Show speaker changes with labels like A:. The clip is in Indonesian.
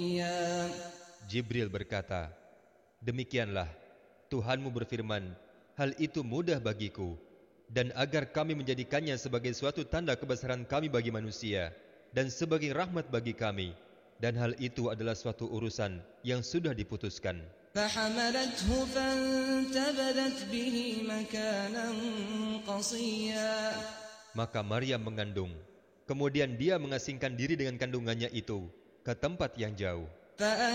A: Jibril berkata, demikianlah, Tuhanmu berfirman, hal itu mudah bagiku, dan agar kami menjadikannya sebagai suatu tanda kebesaran kami bagi manusia, dan sebagai rahmat bagi kami, dan hal itu adalah suatu urusan yang sudah diputuskan.
B: فحملته فانتبذت به مكانا قصيا.
A: Maka Maryam mengandung, kemudian dia mengasingkan diri dengan kandungannya itu ke tempat yang jauh.